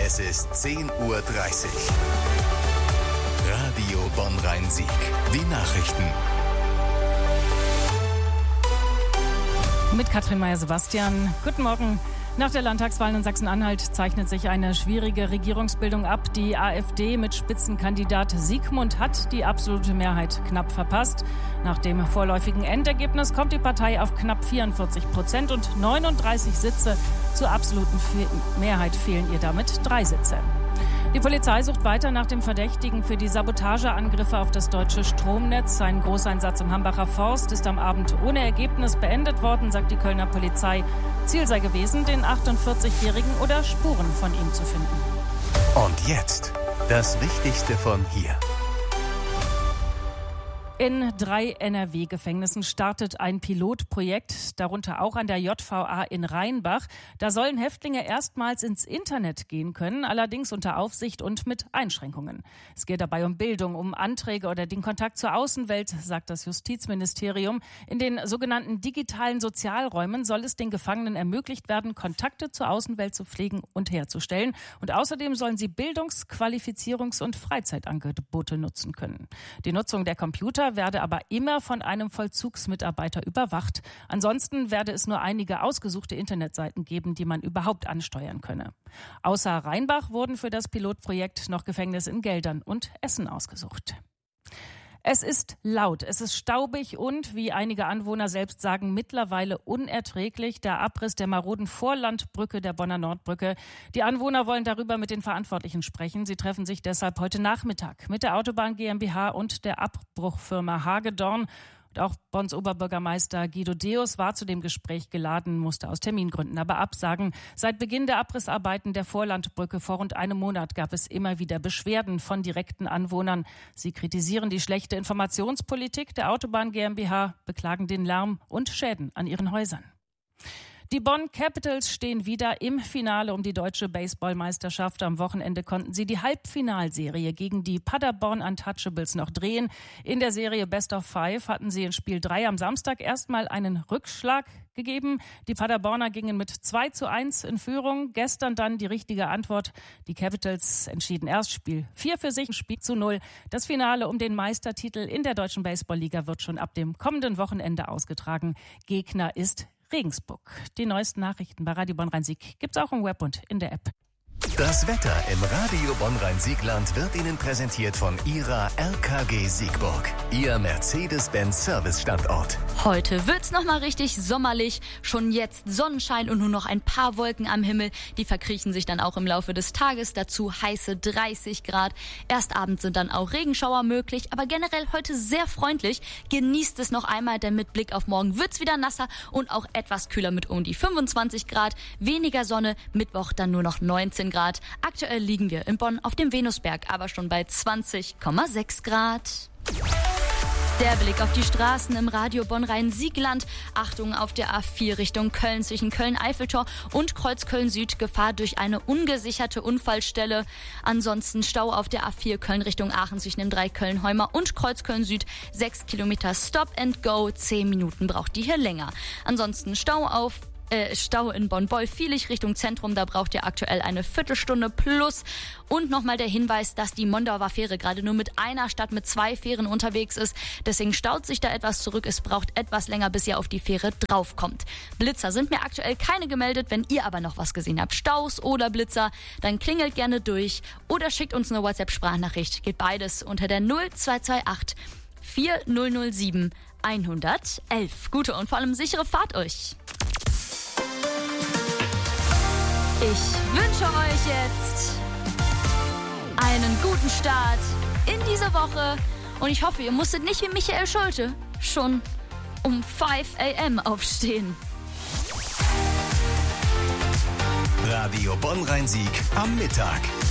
Es ist 10:30 Uhr. Radio Bonn-Rhein-Sieg. Die Nachrichten. Mit Katrin Meyer-Sebastian. Guten Morgen. Nach der Landtagswahl in Sachsen-Anhalt zeichnet sich eine schwierige Regierungsbildung ab. Die AfD mit Spitzenkandidat Siegmund hat die absolute Mehrheit knapp verpasst. Nach dem vorläufigen Endergebnis kommt die Partei auf knapp 44% und 39 Sitze. Zur absoluten Mehrheit fehlen ihr damit 3 Sitze. Die Polizei sucht weiter nach dem Verdächtigen für die Sabotageangriffe auf das deutsche Stromnetz. Ein Großeinsatz im Hambacher Forst ist am Abend ohne Ergebnis beendet worden, sagt die Kölner Polizei. Ziel sei gewesen, den 48-Jährigen oder Spuren von ihm zu finden. Und jetzt das Wichtigste von hier. In 3 NRW-Gefängnissen startet ein Pilotprojekt, darunter auch an der JVA in Rheinbach. Da sollen Häftlinge erstmals ins Internet gehen können, allerdings unter Aufsicht und mit Einschränkungen. Es geht dabei um Bildung, um Anträge oder den Kontakt zur Außenwelt, sagt das Justizministerium. In den sogenannten digitalen Sozialräumen soll es den Gefangenen ermöglicht werden, Kontakte zur Außenwelt zu pflegen und herzustellen. Und außerdem sollen sie Bildungs-, Qualifizierungs- und Freizeitangebote nutzen können. Die Nutzung der Computer werde aber immer von einem Vollzugsmitarbeiter überwacht. Ansonsten werde es nur einige ausgesuchte Internetseiten geben, die man überhaupt ansteuern könne. Außer Rheinbach wurden für das Pilotprojekt noch Gefängnisse in Geldern und Essen ausgesucht. Es ist laut, es ist staubig und, wie einige Anwohner selbst sagen, mittlerweile unerträglich. Der Abriss der maroden Vorlandbrücke, der Bonner Nordbrücke. Die Anwohner wollen darüber mit den Verantwortlichen sprechen. Sie treffen sich deshalb heute Nachmittag mit der Autobahn GmbH und der Abbruchfirma Hagedorn. Und auch Bonns Oberbürgermeister Guido Deus war zu dem Gespräch geladen, musste aus Termingründen aber absagen. Seit Beginn der Abrissarbeiten der Vorlandbrücke vor rund einem Monat gab es immer wieder Beschwerden von direkten Anwohnern. Sie kritisieren die schlechte Informationspolitik der Autobahn GmbH, beklagen den Lärm und Schäden an ihren Häusern. Die Bonn Capitals stehen wieder im Finale um die deutsche Baseballmeisterschaft. Am Wochenende konnten sie die Halbfinalserie gegen die Paderborn Untouchables noch drehen. In der Serie Best of 5 hatten sie in Spiel 3 am Samstag erstmal einen Rückschlag gegeben. Die Paderborner gingen mit 2:1 in Führung. Gestern dann die richtige Antwort. Die Capitals entschieden erst Spiel 4 für sich, Spiel 0. Das Finale um den Meistertitel in der deutschen Baseballliga wird schon ab dem kommenden Wochenende ausgetragen. Gegner ist Regensburg. Die neuesten Nachrichten bei Radio Bonn-Rhein-Sieg gibt's auch im Web und in der App. Das Wetter im Radio Bonn-Rhein-Siegland wird Ihnen präsentiert von Ihrer RKG Siegburg, Ihr Mercedes-Benz-Service-Standort. Heute wird's nochmal richtig sommerlich. Schon jetzt Sonnenschein und nur noch ein paar Wolken am Himmel. Die verkriechen sich dann auch im Laufe des Tages. Dazu heiße 30 Grad. Erst abends sind dann auch Regenschauer möglich. Aber generell heute sehr freundlich. Genießt es noch einmal, denn mit Blick auf morgen wird's wieder nasser und auch etwas kühler mit um die 25 Grad. Weniger Sonne, Mittwoch dann nur noch 19 Grad. Aktuell liegen wir in Bonn auf dem Venusberg, aber schon bei 20,6 Grad. Der Blick auf die Straßen im Radio Bonn-Rhein-Siegland. Achtung auf der A4 Richtung Köln zwischen Köln-Eiffeltor und Kreuzköln-Süd. Gefahr durch eine ungesicherte Unfallstelle. Ansonsten Stau auf der A4 Köln Richtung Aachen zwischen dem 3 Köln-Heumer und Kreuzköln-Süd. 6 Kilometer Stop and Go. 10 Minuten braucht die hier länger. Ansonsten Stau in Bonn-Boll-Vielig Richtung Zentrum, da braucht ihr aktuell eine Viertelstunde plus. Und nochmal der Hinweis, dass die Mondauer Fähre gerade nur mit einer statt mit 2 Fähren unterwegs ist. Deswegen staut sich da etwas zurück. Es braucht etwas länger, bis ihr auf die Fähre draufkommt. Blitzer sind mir aktuell keine gemeldet. Wenn ihr aber noch was gesehen habt, Staus oder Blitzer, dann klingelt gerne durch oder schickt uns eine WhatsApp-Sprachnachricht. Geht beides unter der 0228 4007 111. Gute und vor allem sichere Fahrt euch. Ich wünsche euch jetzt einen guten Start in diese Woche und ich hoffe, ihr musstet nicht wie Michael Schulte schon um 5 a.m. aufstehen. Radio Bonn-Rhein-Sieg am Mittag.